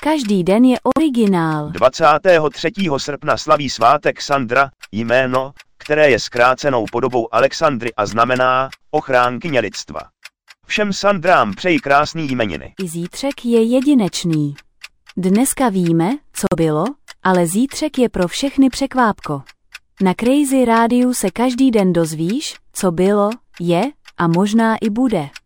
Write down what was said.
Každý den je originál. 23. srpna slaví svátek Sandra, jméno, které je zkrácenou podobou Alexandry a znamená ochránkyně lidstva. Všem Sandrám přeji krásný jmeniny. I zítřek je jedinečný. Dneska víme, co bylo, ale zítřek je pro všechny překvápko. Na Crazy Rádiu se každý den dozvíš, co bylo, je a možná i bude.